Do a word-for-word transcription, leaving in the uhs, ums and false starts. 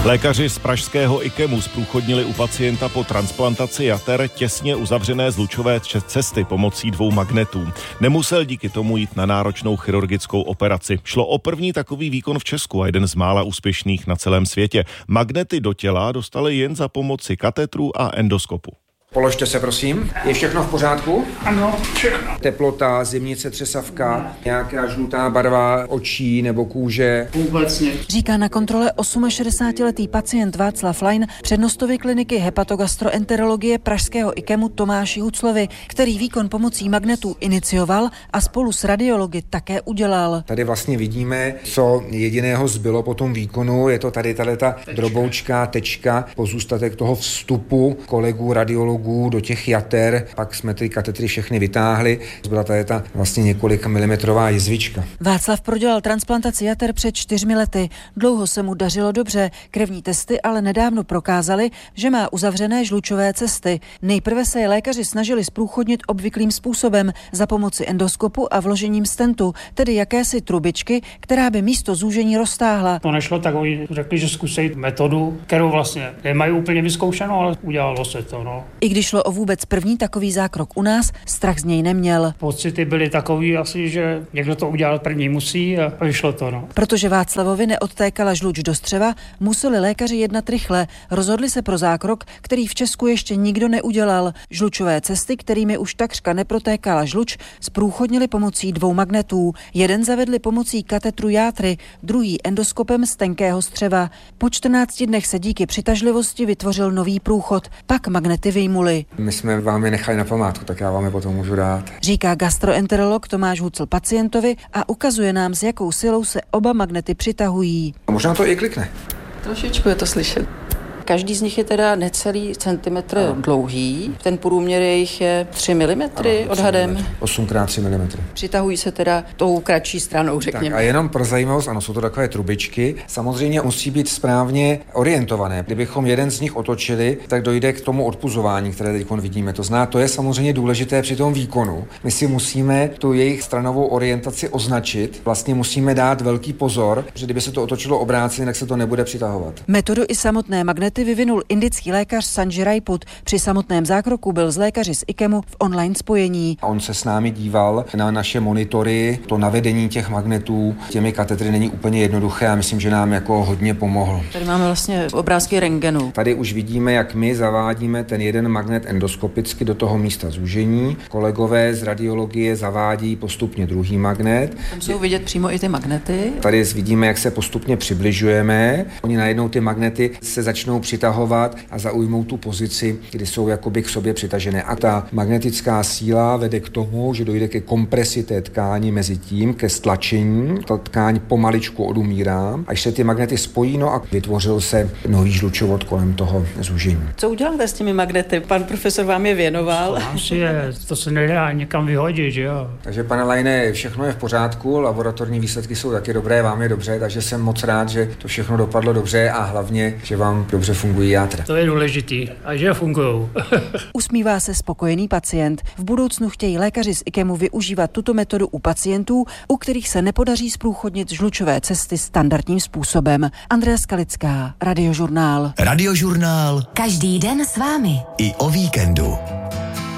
Lékaři z pražského IKEMu zprůchodnili u pacienta po transplantaci jater těsně uzavřené zlučové cesty pomocí dvou magnetů. Nemusel díky tomu jít na náročnou chirurgickou operaci. Šlo o první takový výkon v Česku a jeden z mála úspěšných na celém světě. Magnety do těla dostali jen za pomoci katetru a endoskopu. Položte se, prosím. Je všechno v pořádku? Ano, všechno. Teplota, zimnice, třesavka, nějaká žlutá barva očí nebo kůže? Vůbec nic. Říká na kontrole šedesátiosmiletý pacient Václav Lajn přednostovy kliniky hepatogastroenterologie pražského IKEMu Tomáši Huclovi, který výkon pomocí magnetů inicioval a spolu s radiology také udělal. Tady vlastně vidíme, co jediného zbylo po tom výkonu. Je to tady ta droboučká tečka, pozůstatek toho vstupu kolegů radiologů do těch jater, pak jsme ty katetry všechny vytáhli. Byla tady ta vlastně několik milimetrová jizvička. Václav prodělal transplantaci jater před čtyřmi lety. Dlouho se mu dařilo dobře. Krevní testy ale nedávno prokázaly, že má uzavřené žlučové cesty. Nejprve se je lékaři snažili zprůchodnit obvyklým způsobem za pomoci endoskopu a vložením stentu, tedy jakési trubičky, která by místo zúžení roztáhla. To nešlo, tak oni řekli, že zkusí metodu, kterou vlastně nemají úplně vyzkoušenou, ale udělalo se to. No. I když šlo o vůbec první takový zákrok u nás, strach z něj neměl. Pocity byly takový asi, že někdo to udělal první musí a vyšlo to. No. Protože Václavovi neodtékala žluč do střeva, museli lékaři jednat rychle. Rozhodli se pro zákrok, který v Česku ještě nikdo neudělal. Žlučové cesty, kterými už takřka neprotékala žluč, zprůchodnili pomocí dvou magnetů. Jeden zavedli pomocí katetru játry, druhý endoskopem z tenkého střeva. Po čtrnácti dnech se díky přitažlivosti vytvořil nový průchod, pak magnety vyjmuli. My jsme vám je nechali na památku, tak já vám je potom můžu dát. Říká gastroenterolog Tomáš Hucl pacientovi a ukazuje nám, s jakou silou se oba magnety přitahují. A možná to i klikne. Trošičku je to slyšet. Každý z nich je teda necelý centimetr no. dlouhý. Ten průměr jejich je tři milimetry odhadem. osm krát tři milimetry. Přitahují se teda tou kratší stranou, řekněme. Tak a jenom pro zajímavost, ano, jsou to takové trubičky. Samozřejmě musí být správně orientované. Kdybychom jeden z nich otočili, tak dojde k tomu odpuzování, které teď vidíme. To znamená, to je samozřejmě důležité při tom výkonu. My si musíme tu jejich stranovou orientaci označit. Vlastně musíme dát velký pozor, že kdyby se to otočilo obráceně, tak se to nebude přitahovat. Metodu i samotné magnety vyvinul indický lékař Sanjay Raiput. Při samotném zákroku byl s lékaři z IKEMu v online spojení. On se s námi díval na naše monitory, to navedení těch magnetů těmi katetry není úplně jednoduché a myslím, že nám jako hodně pomohl. Tady máme vlastně obrázky rentgenu. Tady už vidíme, jak my zavádíme ten jeden magnet endoskopicky do toho místa zúžení. Kolegové z radiologie zavádí postupně druhý magnet. Tam jsou vidět přímo i ty magnety. Tady vidíme, jak se postupně přibližujeme. Oni najednou ty magnety se začnou přitahovat a zaujmou tu pozici, kdy jsou jakoby k sobě přitažené. A ta magnetická síla vede k tomu, že dojde ke kompresi té tkáni mezi tím, ke stlačení. Ta tkáň pomaličku odumírá, až se ty magnety spojí, no a vytvořil se nový žlučovod kolem toho zúžení. Co uděláte s těmi magnety? Pan profesor vám je věnoval. Asi je, to se nedá někam vyhodit, že jo. Takže pane Lajne, všechno je v pořádku, laboratorní výsledky jsou taky dobré, vám je dobře, takže jsem moc rád, že to všechno dopadlo dobře a hlavně, že vám dobře fungují játra. To je důležitý a že fungujou. Usmívá se spokojený pacient. V budoucnu chtějí lékaři z IKEMu využívat tuto metodu u pacientů, u kterých se nepodaří zprůchodnit žlučové cesty standardním způsobem. Andrea Skalická, Radiožurnál. Radiožurnál. Každý den s vámi. I o víkendu.